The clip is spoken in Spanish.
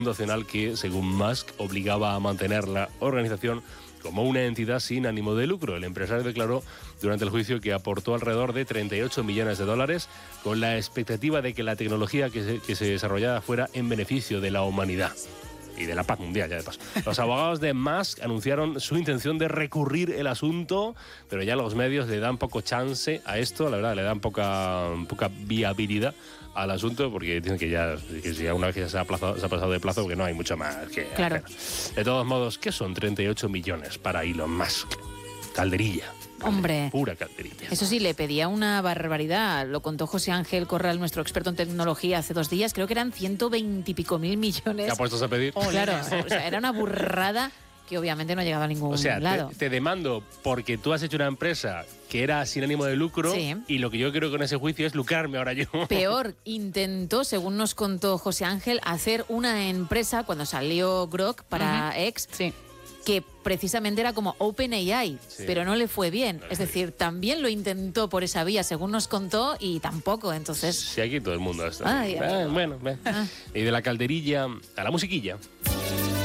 fundacional que, según Musk, obligaba a mantener la organización como una entidad sin ánimo de lucro. El empresario declaró durante el juicio que aportó alrededor de $38 millones con la expectativa de que la tecnología que se desarrollara fuera en beneficio de la humanidad y de la paz mundial, ya de paso. Los abogados de Musk anunciaron su intención de recurrir el asunto, pero ya los medios le dan poco chance a esto, la verdad, le dan poca viabilidad al asunto, porque dicen que ya una vez que se ha pasado de plazo, que no hay mucho más que claro. hacer. De todos modos, ¿qué son 38 millones para Elon Musk? Calderilla. Hombre, pura calderilla. Eso sí, le pedía una barbaridad. Lo contó José Ángel Corral, nuestro experto en tecnología, hace 2 días. Creo que eran 120 y pico mil millones. ¿Te ha puesto a pedir? Claro, o sea, era una burrada que obviamente no llegaba a ningún lado. Te demando porque tú has hecho una empresa que era sin ánimo de lucro, sí. Y lo que yo creo con ese juicio es lucrarme ahora yo. Peor, intentó, según nos contó José Ángel, hacer una empresa cuando salió Grok para X, sí, que precisamente era como OpenAI, sí, pero no le fue bien. Es decir, también lo intentó por esa vía, según nos contó, y tampoco, entonces... Sí, aquí todo el mundo está. Bueno. Y de la calderilla a la musiquilla.